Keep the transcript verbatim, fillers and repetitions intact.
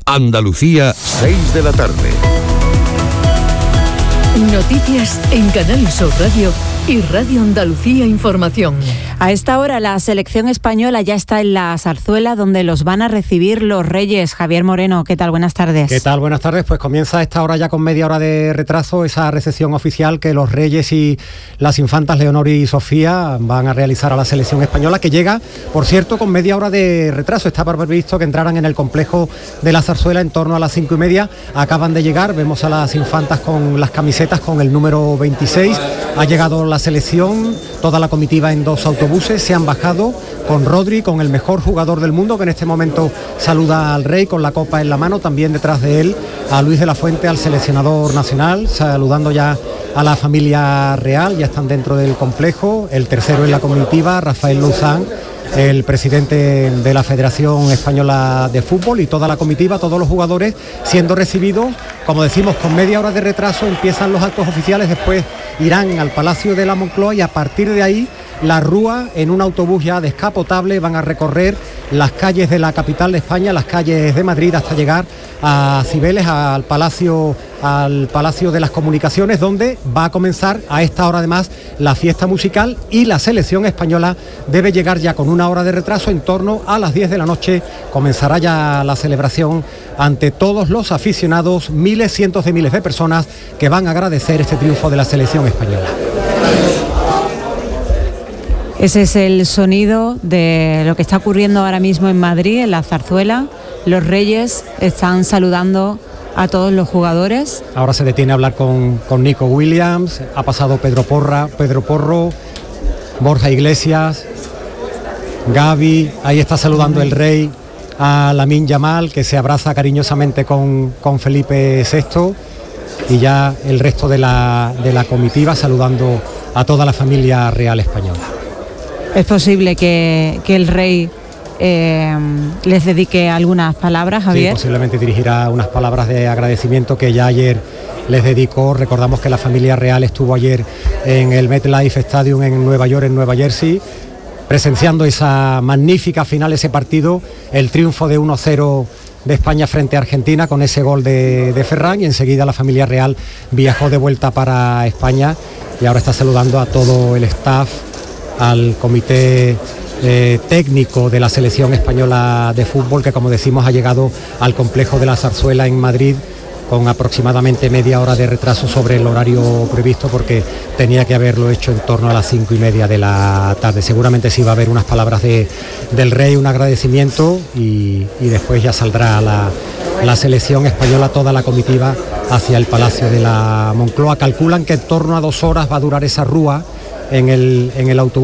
Andalucía, seis de la tarde. Noticias en Canal Sur Radio y Radio Andalucía Información. A esta hora la selección española ya está en la Zarzuela, donde los van a recibir los Reyes. Javier Moreno, ¿qué tal? Buenas tardes. ¿Qué tal? Buenas tardes. Pues comienza a esta hora ya con media hora de retraso esa recepción oficial que los Reyes y las infantas Leonor y Sofía van a realizar a la selección española, que llega, por cierto, con media hora de retraso. Estaba previsto que entraran en el complejo de la Zarzuela en torno a las cinco y media. Acaban de llegar, vemos a las infantas con las camisetas con el número veintiséis. Ha llegado la selección, toda la comitiva en dos autobuses, se han bajado con Rodri, con el mejor jugador del mundo, que en este momento saluda al rey con la copa en la mano, también detrás de él a Luis de la Fuente, al seleccionador nacional, saludando ya a la familia real. Ya están dentro del complejo, el tercero en la comitiva, Rafael Luzán, el presidente de la Federación Española de Fútbol, y toda la comitiva, todos los jugadores siendo recibidos, como decimos, con media hora de retraso. Empiezan los actos oficiales, después irán al Palacio de la Moncloa y a partir de ahí la Rúa, en un autobús ya descapotable, van a recorrer las calles de la capital de España, las calles de Madrid, hasta llegar a Cibeles, al Palacio, al Palacio de las Comunicaciones, donde va a comenzar a esta hora además la fiesta musical, y la selección española debe llegar ya con una hora de retraso. En torno a las diez de la noche comenzará ya la celebración ante todos los aficionados, miles, cientos de miles de personas que van a agradecer este triunfo de la selección española. Ese es el sonido de lo que está ocurriendo ahora mismo en Madrid, en la Zarzuela. Los Reyes están saludando a todos los jugadores. Ahora se detiene a hablar con, con Nico Williams, ha pasado Pedro Porra, Pedro Porro, Borja Iglesias, Gavi, ahí está saludando el rey a Lamine Yamal, que se abraza cariñosamente con, con Felipe sexto, y ya el resto de la, de la comitiva saludando a toda la familia real española. Es posible que, que el rey eh, les dedique algunas palabras, Javier. Sí, posiblemente dirigirá unas palabras de agradecimiento que ya ayer les dedicó. Recordamos que la familia real estuvo ayer en el MetLife Stadium en Nueva York, en Nueva Jersey, presenciando esa magnífica final, ese partido, el triunfo de uno cero de España frente a Argentina con ese gol de, de Ferran, y enseguida la familia real viajó de vuelta para España y ahora está saludando a todo el staff, al comité eh, técnico de la selección española de fútbol, que, como decimos, ha llegado al complejo de la Zarzuela en Madrid con aproximadamente media hora de retraso sobre el horario previsto, porque tenía que haberlo hecho en torno a las cinco y media de la tarde. Seguramente sí va a haber unas palabras de, del rey, un agradecimiento, y, y después ya saldrá la, la selección española, toda la comitiva, hacia el Palacio de la Moncloa. Calculan que en torno a dos horas va a durar esa rúa en el, en el autobús